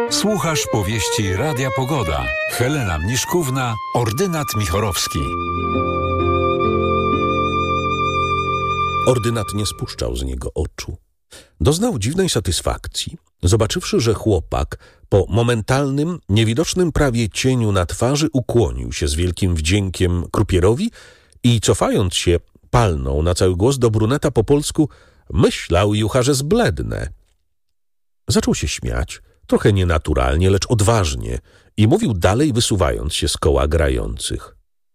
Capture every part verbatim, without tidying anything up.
Słuchasz powieści Radia Pogoda. Helena Mniszkówna, Ordynat Michorowski. Ordynat nie spuszczał z niego oczu. Doznał dziwnej satysfakcji, zobaczywszy, że chłopak po momentalnym, niewidocznym prawie cieniu na twarzy ukłonił się z wielkim wdziękiem krupierowi i cofając się, palnął na cały głos do bruneta po polsku: myślał jucha, że zblednę. Zaczął się śmiać, trochę nienaturalnie, lecz odważnie, i mówił dalej, wysuwając się z koła grających.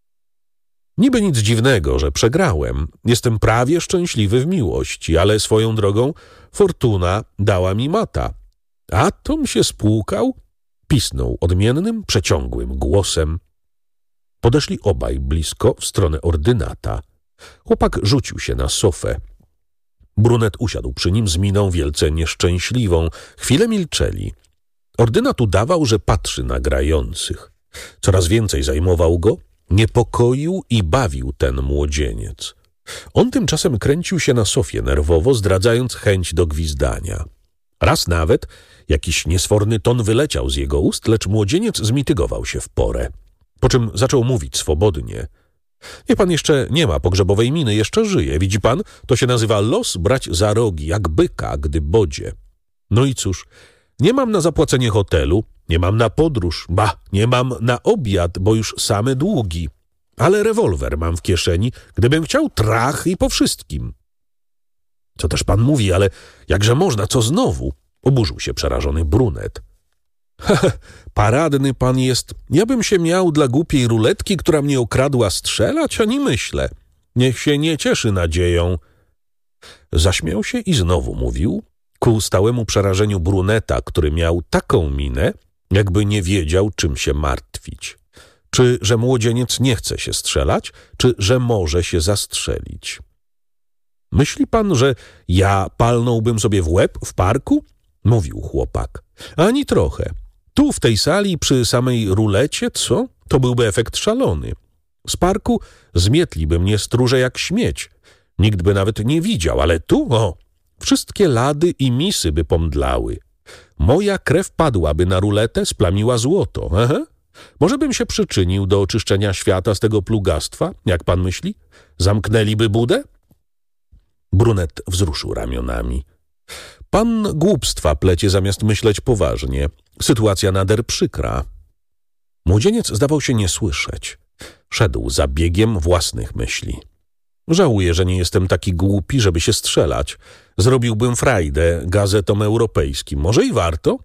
Niby nic dziwnego, że przegrałem. Jestem prawie szczęśliwy w miłości, ale swoją drogą fortuna dała mi mata. A tom się spłukał? Pisnął odmiennym, przeciągłym głosem. Podeszli obaj blisko w stronę ordynata. Chłopak rzucił się na sofę. Brunet usiadł przy nim z miną wielce nieszczęśliwą. Chwilę milczeli. Ordynat udawał, że patrzy na grających. Coraz więcej zajmował go, niepokoił i bawił ten młodzieniec. On tymczasem kręcił się na sofie nerwowo, zdradzając chęć do gwizdania. Raz nawet jakiś niesforny ton wyleciał z jego ust, lecz młodzieniec zmitygował się w porę. Po czym zaczął mówić swobodnie. Niech pan jeszcze nie ma pogrzebowej miny, jeszcze żyje. Widzi pan, to się nazywa los brać za rogi, jak byka, gdy bodzie. No i cóż, nie mam na zapłacenie hotelu, nie mam na podróż, ba, nie mam na obiad, bo już same długi. Ale rewolwer mam w kieszeni, gdybym chciał, trach i po wszystkim. Co też pan mówi, ale jakże można, co znowu? Oburzył się przerażony brunet. Hehe, paradny pan jest. Ja bym się miał dla głupiej ruletki, która mnie okradła, strzelać, ani myślę. Niech się nie cieszy nadzieją. Zaśmiał się i znowu mówił, ku stałemu przerażeniu bruneta, który miał taką minę, jakby nie wiedział, czym się martwić. Czy że młodzieniec nie chce się strzelać, czy że może się zastrzelić. Myśli pan, że ja palnąłbym sobie w łeb w parku? Mówił chłopak. Ani trochę. Tu w tej sali przy samej rulecie, co? To byłby efekt szalony. Z parku zmietliby mnie stróże jak śmieć. Nikt by nawet nie widział, ale tu, o, wszystkie lady i misy by pomdlały. Moja krew padłaby na ruletę, splamiła złoto. Aha. Może bym się przyczynił do oczyszczenia świata z tego plugastwa, jak pan myśli? Zamknęliby budę? Brunet wzruszył ramionami. Pan głupstwa plecie zamiast myśleć poważnie. Sytuacja nader przykra. Młodzieniec zdawał się nie słyszeć. Szedł za biegiem własnych myśli. Żałuję, że nie jestem taki głupi, żeby się strzelać. Zrobiłbym frajdę gazetom europejskim. Może i warto?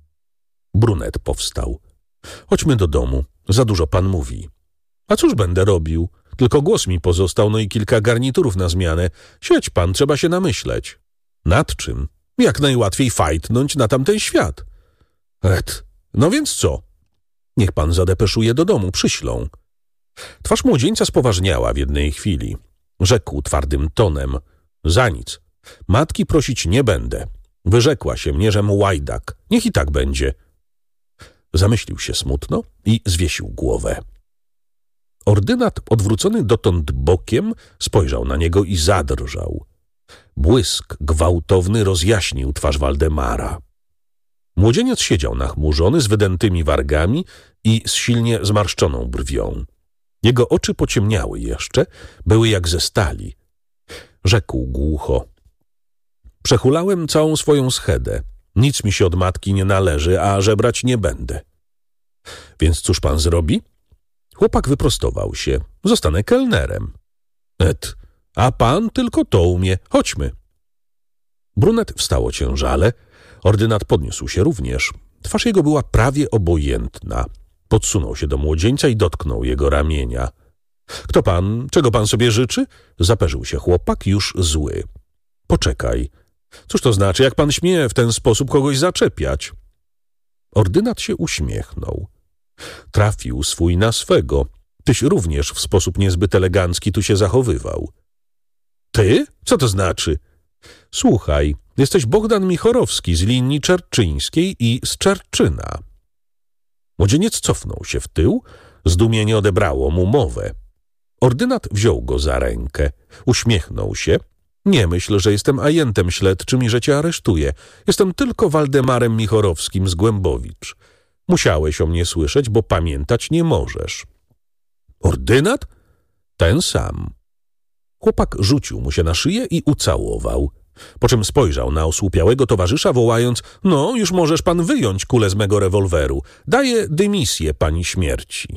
Brunet powstał. Chodźmy do domu. Za dużo pan mówi. A cóż będę robił? Tylko głos mi pozostał, no i kilka garniturów na zmianę. Siedź pan, trzeba się namyśleć. Nad czym? Jak najłatwiej fajtnąć na tamten świat. Et, no więc co? Niech pan zadepeszuje do domu, przyślą. Twarz młodzieńca spoważniała w jednej chwili. Rzekł twardym tonem. Za nic. Matki prosić nie będę. Wyrzekła się mnie, żem łajdak. Niech i tak będzie. Zamyślił się smutno i zwiesił głowę. Ordynat, odwrócony dotąd bokiem, spojrzał na niego i zadrżał. Błysk gwałtowny rozjaśnił twarz Waldemara. Młodzieniec siedział nachmurzony, z wydętymi wargami i z silnie zmarszczoną brwią. Jego oczy pociemniały jeszcze, były jak ze stali. Rzekł głucho. Przechulałem całą swoją schedę. Nic mi się od matki nie należy, a żebrać nie będę. Więc cóż pan zrobi? Chłopak wyprostował się. Zostanę kelnerem. Et, a pan tylko to umie. Chodźmy. Brunet wstał ociężale. Ordynat podniósł się również. Twarz jego była prawie obojętna. Podsunął się do młodzieńca i dotknął jego ramienia. Kto pan? Czego pan sobie życzy? Zaperzył się chłopak, już zły. Poczekaj. Cóż to znaczy, jak pan śmie w ten sposób kogoś zaczepiać? Ordynat się uśmiechnął. Trafił swój na swego. Tyś również w sposób niezbyt elegancki tu się zachowywał. Ty? Co to znaczy? Słuchaj, jesteś Bogdan Michorowski z linii czerczyńskiej i z Czerczyna. Młodzieniec cofnął się w tył, zdumienie odebrało mu mowę. Ordynat wziął go za rękę, uśmiechnął się, Nie myśl, że jestem ajentem śledczym i że cię aresztuję. Jestem tylko Waldemarem Michorowskim z Głębowicz. Musiałeś o mnie słyszeć, bo pamiętać nie możesz. Ordynat? Ten sam. Chłopak rzucił mu się na szyję i ucałował. Po czym spojrzał na osłupiałego towarzysza, wołając: no, już możesz pan wyjąć kulę z mego rewolweru. Daję dymisję pani śmierci.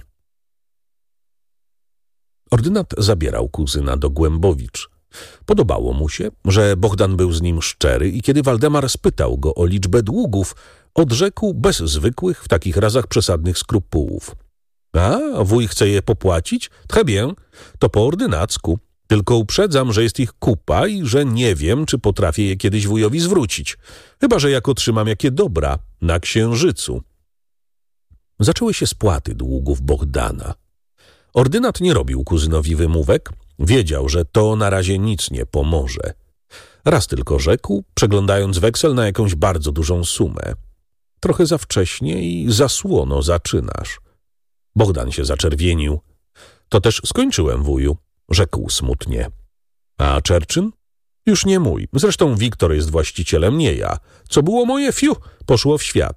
Ordynat zabierał kuzyna do Głębowicz. Podobało mu się, że Bohdan był z nim szczery i kiedy Waldemar spytał go o liczbę długów, odrzekł bez zwykłych w takich razach przesadnych skrupułów. A, wuj chce je popłacić? Très bien, to po ordynacku. Tylko uprzedzam, że jest ich kupa i że nie wiem, czy potrafię je kiedyś wujowi zwrócić. Chyba że jak otrzymam jakie dobra na księżycu. Zaczęły się spłaty długów Bohdana. Ordynat nie robił kuzynowi wymówek. Wiedział, że to na razie nic nie pomoże. Raz tylko rzekł, przeglądając weksel na jakąś bardzo dużą sumę. Trochę za wcześnie i za słono zaczynasz. Bohdan się zaczerwienił. To też skończyłem, wuju, rzekł smutnie. A Czerczyn? Już nie mój. Zresztą Wiktor jest właścicielem, nie ja. Co było moje, fiu, poszło w świat.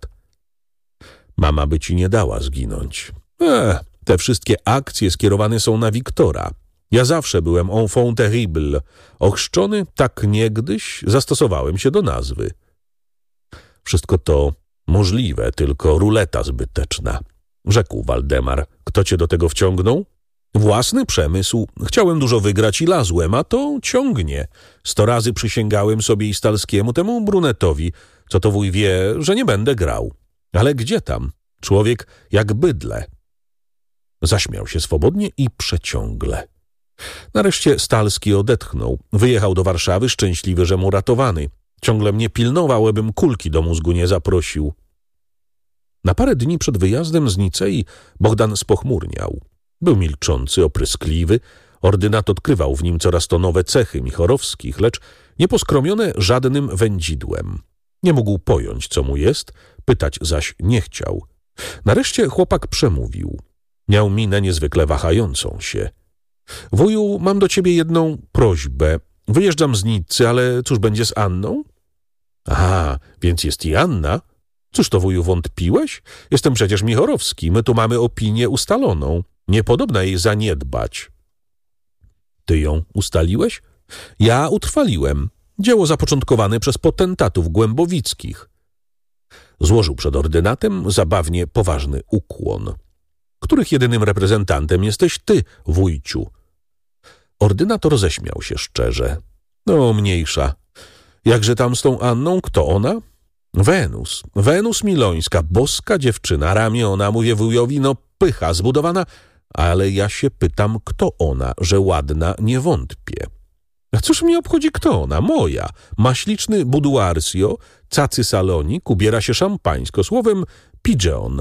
Mama by ci nie dała zginąć. Eh, te wszystkie akcje skierowane są na Wiktora. Ja zawsze byłem enfant terrible. Ochrzczony tak niegdyś zastosowałem się do nazwy. Wszystko to możliwe, tylko ruleta zbyteczna, rzekł Waldemar. Kto cię do tego wciągnął? Własny przemysł. Chciałem dużo wygrać i lazłem, a to ciągnie. Sto razy przysięgałem sobie i Stalskiemu, temu brunetowi, co to wuj wie, że nie będę grał. Ale gdzie tam? Człowiek jak bydlę. Zaśmiał się swobodnie i przeciągle. Nareszcie Stalski odetchnął. Wyjechał do Warszawy, szczęśliwy, że mu ratowany. Ciągle mnie pilnował, abym kulki do mózgu nie zaprosił. Na parę dni przed wyjazdem z Nicei Bohdan spochmurniał. Był milczący, opryskliwy. Ordynat odkrywał w nim coraz to nowe cechy Michorowskich, lecz nie poskromione żadnym wędzidłem. Nie mógł pojąć, co mu jest, pytać zaś nie chciał. Nareszcie chłopak przemówił. Miał minę niezwykle wahającą się. Wuju, mam do ciebie jedną prośbę. Wyjeżdżam z Niccy, ale cóż będzie z Anną? Aha, więc jest i Anna? Cóż to, wuju, wątpiłeś? Jestem przecież Michorowski, my tu mamy opinię ustaloną. Niepodobna jej zaniedbać. Ty ją ustaliłeś? Ja utrwaliłem. Dzieło zapoczątkowane przez potentatów głębowickich. Złożył przed ordynatem zabawnie poważny ukłon. Których jedynym reprezentantem jesteś ty, wujciu? Ordynator roześmiał się szczerze. No, mniejsza. Jakże tam z tą Anną? Kto ona? Wenus. Wenus Milońska, boska dziewczyna, ramiona, mówię wujowi, no pycha, zbudowana, ale ja się pytam, kto ona, że ładna, nie wątpię. A cóż mnie obchodzi, kto ona? Moja. Ma śliczny buduarsio, cacy salonik, ubiera się szampańsko, słowem pigeon.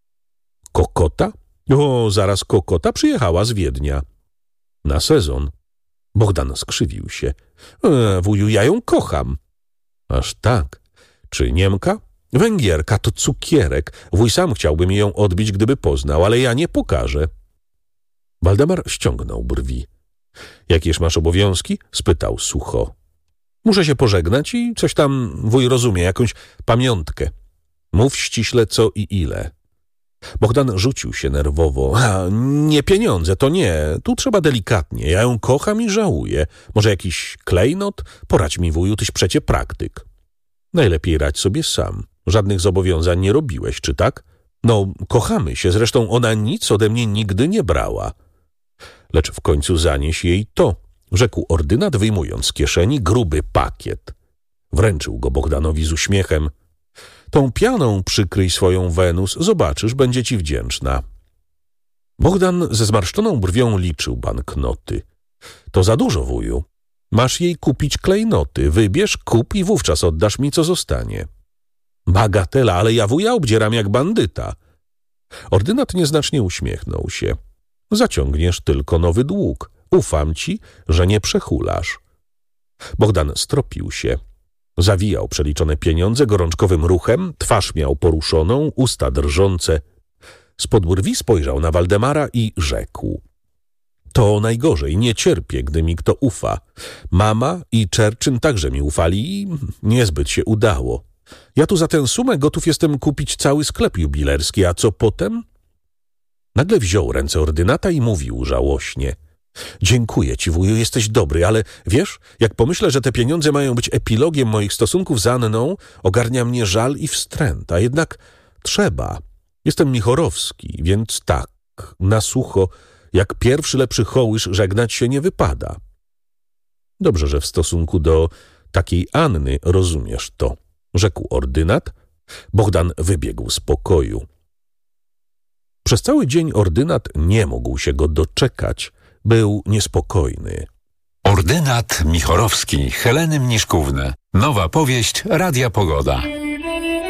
Kokota? O, zaraz Kokota przyjechała z Wiednia. Na sezon. Bohdan skrzywił się. E, wuju, ja ją kocham. Aż tak. Czy Niemka? Węgierka to cukierek. Wuj sam chciałby mi ją odbić, gdyby poznał, ale ja nie pokażę. Waldemar ściągnął brwi. Jakież masz obowiązki? Spytał sucho. Muszę się pożegnać i coś tam wuj rozumie, jakąś pamiątkę. Mów ściśle co i ile. Bohdan rzucił się nerwowo. A, nie pieniądze, to nie. Tu trzeba delikatnie. Ja ją kocham i żałuję. Może jakiś klejnot? Poradź mi, wuju, tyś przecie praktyk. Najlepiej radź sobie sam. Żadnych zobowiązań nie robiłeś, czy tak? No, kochamy się, zresztą ona nic ode mnie nigdy nie brała. Lecz w końcu zanieś jej to, rzekł ordynat, wyjmując z kieszeni gruby pakiet. Wręczył go Bohdanowi z uśmiechem. Tą pianą przykryj swoją Wenus, zobaczysz, będzie ci wdzięczna. Bohdan ze zmarszczoną brwią liczył banknoty. To za dużo, wuju. Masz jej kupić klejnoty, wybierz, kup i wówczas oddasz mi, co zostanie. Bagatela, ale ja wuja obdzieram jak bandyta. Ordynat nieznacznie uśmiechnął się. Zaciągniesz tylko nowy dług. Ufam ci, że nie przehulasz. Bohdan stropił się. Zawijał przeliczone pieniądze gorączkowym ruchem, twarz miał poruszoną, usta drżące. Spod brwi spojrzał na Waldemara i rzekł. To najgorzej, nie cierpię, gdy mi kto ufa. Mama i Czerczyn także mi ufali i niezbyt się udało. Ja tu za tę sumę gotów jestem kupić cały sklep jubilerski, a co potem? Nagle wziął ręce ordynata i mówił żałośnie. Dziękuję ci, wuju, jesteś dobry, ale wiesz, jak pomyślę, że te pieniądze mają być epilogiem moich stosunków z Anną, ogarnia mnie żal i wstręt, a jednak trzeba. Jestem Michorowski, więc tak, na sucho, jak pierwszy lepszy hołysz żegnać się nie wypada. Dobrze, że w stosunku do takiej Anny rozumiesz to, rzekł ordynat. Bogdan wybiegł z pokoju. Przez cały dzień ordynat nie mógł się go doczekać. Był niespokojny. Ordynat Michorowski Heleny Mniszkówny. Nowa powieść Radia Pogoda.